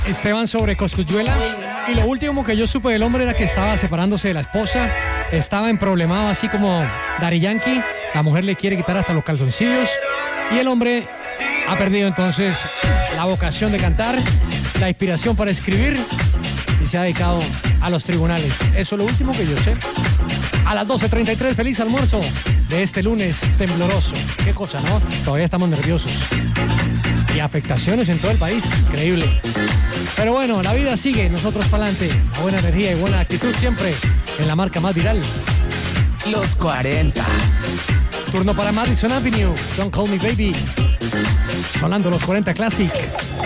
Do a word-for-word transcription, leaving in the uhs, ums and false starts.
Esteban sobre Cosculluela. Y lo último que yo supe del hombre era que estaba separándose de la esposa. Estaba emproblemado así como Daddy Yankee. La mujer le quiere quitar hasta los calzoncillos. Y el hombre ha perdido entonces la vocación de cantar, la inspiración para escribir y se ha dedicado a los tribunales. Eso es lo último que yo sé. A las doce treinta y tres, feliz almuerzo de este lunes tembloroso. Qué cosa, ¿no? Todavía estamos nerviosos. Y afectaciones en todo el país. Increíble. Pero bueno, la vida sigue. Nosotros para adelante. La buena energía y buena actitud siempre en la marca más viral. Los cuarenta. Turno para Madison Avenue. Don't Call Me Baby. Sonando los cuarenta Classic.